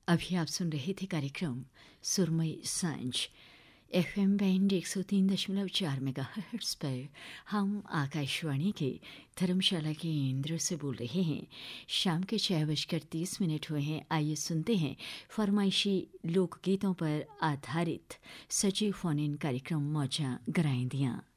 अभी आप सुन रहे थे कार्यक्रम सुरमई सांझ FM बैंड 103.4 मेगाहर्ट्ज़ पर। हम आकाशवाणी के धर्मशाला केंद्र से बोल रहे हैं। शाम के 6:30 हुए हैं। आइए सुनते हैं फरमाइशी लोकगीतों पर आधारित सजीव फोन इन कार्यक्रम मौजा गराएंदियाँ।